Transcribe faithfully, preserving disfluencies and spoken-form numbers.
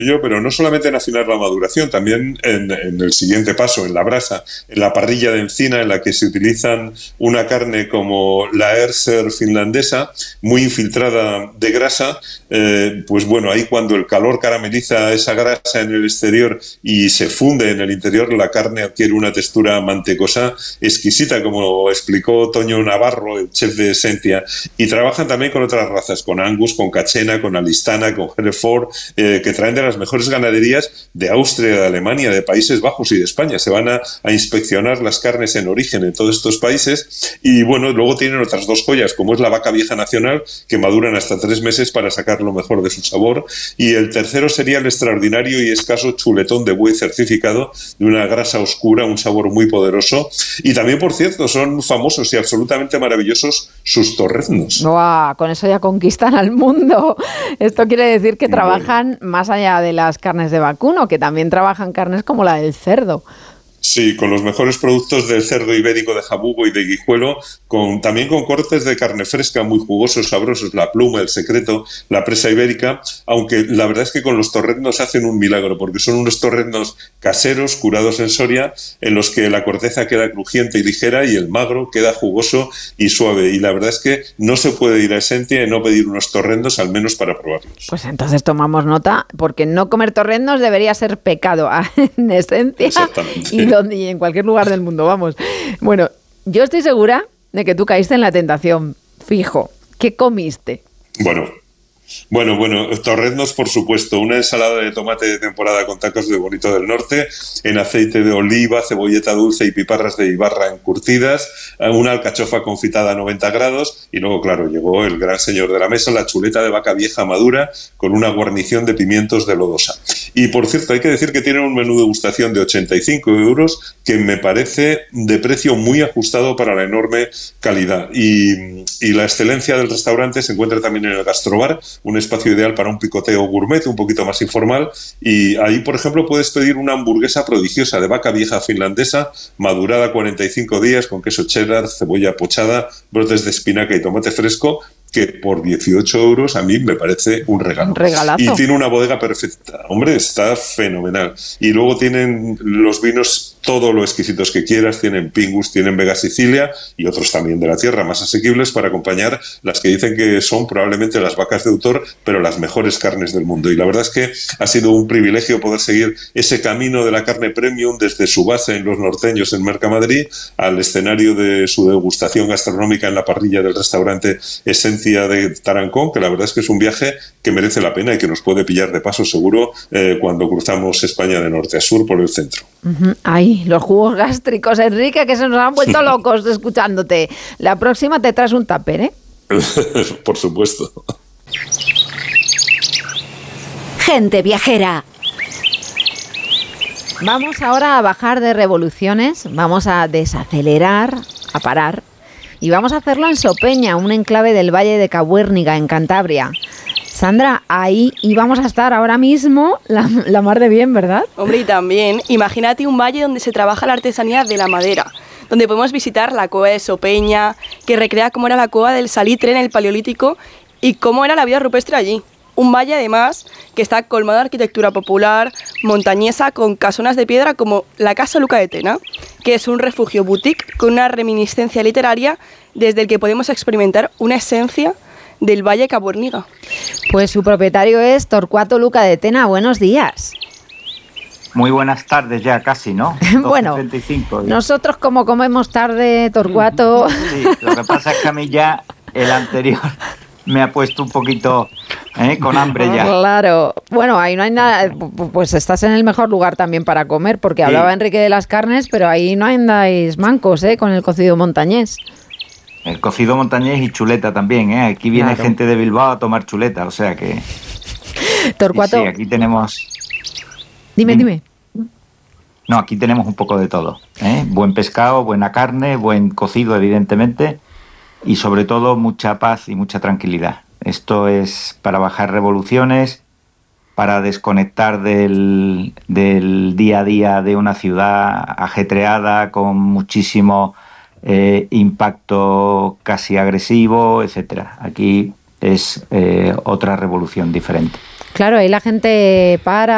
pero no solamente en afinar la maduración, también en, en el siguiente paso, en la brasa, en la parrilla de encina, en la que se utilizan una carne como la Erser finlandesa, muy infiltrada de grasa. Eh, pues bueno, ahí cuando el calor carameliza esa grasa en el exterior y se funde en el interior, la carne adquiere una textura mantecosa exquisita, como explicó Toño Navarro, el chef de Esentia. Y trabajan también con otras razas, con Angus, con Cachena, con Alistana, con Hereford, eh, que traen de las mejores ganaderías de Austria, de Alemania, de Países Bajos y de España. Se van a, a inspeccionar las carnes en origen en todos estos países. Y bueno, luego tienen otras dos joyas, como es la vaca vieja nacional, que maduran hasta tres meses para sacar lo mejor de su sabor. Y el tercero sería el extraordinario y escaso chuletón de buey certificado, de una grasa oscura, un sabor muy poderoso. Y también, por cierto, son famosos y absolutamente maravillosos sus torreznos. ¡Guau! Con eso ya conquistan al mundo. Esto quiere decir que trabajan bueno. más allá de las carnes de vacuno, que también trabajan carnes como la del cerdo. Sí, con los mejores productos del cerdo ibérico de jabugo y de guijuelo, con, también con cortes de carne fresca muy jugosos, sabrosos, la pluma, el secreto, la presa ibérica, aunque la verdad es que con los torreznos hacen un milagro, porque son unos torreznos caseros, curados en Soria, en los que la corteza queda crujiente y ligera y el magro queda jugoso y suave. Y la verdad es que no se puede ir a Esentia y no pedir unos torreznos, al menos para probarlos. Pues entonces tomamos nota, porque no comer torreznos debería ser pecado en Esentia. Exactamente. Y y en cualquier lugar del mundo, vamos. Bueno, yo estoy segura de que tú caíste en la tentación, fijo. ¿Qué comiste? Bueno, bueno, bueno, torreznos, por supuesto, una ensalada de tomate de temporada con tacos de bonito del norte, en aceite de oliva, cebolleta dulce y piparras de Ibarra encurtidas, una alcachofa confitada a noventa grados y luego, claro, llegó el gran señor de la mesa, la chuleta de vaca vieja madura con una guarnición de pimientos de lodosa. Y, por cierto, hay que decir que tienen un menú de degustación de ochenta y cinco euros que me parece de precio muy ajustado para la enorme calidad. Y, y la excelencia del restaurante se encuentra también en el Gastrobar, un espacio ideal para un picoteo gourmet un poquito más informal, y ahí, por ejemplo, puedes pedir una hamburguesa prodigiosa de vaca vieja finlandesa, madurada cuarenta y cinco días, con queso cheddar, cebolla pochada, brotes de espinaca y tomate fresco, que por dieciocho euros a mí me parece un regalo. Un regalazo. Y tiene una bodega perfecta. Hombre, está fenomenal. Y luego tienen los vinos todo lo exquisitos que quieras. Tienen Pingus, tienen Vega Sicilia y otros también de la tierra, más asequibles para acompañar las que dicen que son probablemente las vacas de autor, pero las mejores carnes del mundo. Y la verdad es que ha sido un privilegio poder seguir ese camino de la carne premium desde su base en Los Norteños, en Mercamadrid, al escenario de su degustación gastronómica en la parrilla del restaurante Esentia de Tarancón, que la verdad es que es un viaje que merece la pena y que nos puede pillar de paso seguro eh, cuando cruzamos España de norte a sur por el centro. Uh-huh. Ay, los jugos gástricos, Enrique, que se nos han vuelto locos escuchándote. La próxima te traes un tupper, ¿eh? Por supuesto. Gente viajera. Vamos ahora a bajar de revoluciones, vamos a desacelerar, a parar. Y vamos a hacerlo en Sopeña, un enclave del Valle de Cabuérniga, en Cantabria. Sandra, ahí íbamos a estar ahora mismo la, la mar de bien, ¿verdad? Hombre, y también, imagínate un valle donde se trabaja la artesanía de la madera, donde podemos visitar la cueva de Sopeña, que recrea cómo era la cueva del Salitre en el Paleolítico y cómo era la vida rupestre allí. Un valle, además, que está colmado de arquitectura popular, montañesa, con casonas de piedra como la Casa Luca de Tena, que es un refugio boutique con una reminiscencia literaria desde el que podemos experimentar una esencia del Valle Cabuérniga. Pues su propietario es Torcuato Luca de Tena. Buenos días. Muy buenas tardes ya casi, ¿no? Bueno, treinta y cinco, nosotros como comemos tarde, Torcuato... Sí, lo que pasa es que a mí ya el anterior me ha puesto un poquito ¿eh? con hambre ya. Claro. Bueno, ahí no hay nada... Pues estás en el mejor lugar también para comer, porque sí. Hablaba Enrique de las carnes, pero ahí no andáis mancos, ¿eh? Con el cocido montañés. El cocido montañés y chuleta también, ¿eh? Aquí viene claro. gente de Bilbao a tomar chuleta, o sea que... Torcuato... Sí, sí, aquí tenemos... Dime, dime. No, aquí tenemos un poco de todo, ¿eh? Buen pescado, buena carne, buen cocido, evidentemente, y sobre todo mucha paz y mucha tranquilidad. Esto es para bajar revoluciones, para desconectar del, del día a día de una ciudad ajetreada con muchísimo... Eh, impacto casi agresivo, etcétera. Aquí es eh, otra revolución diferente. Claro, ahí la gente para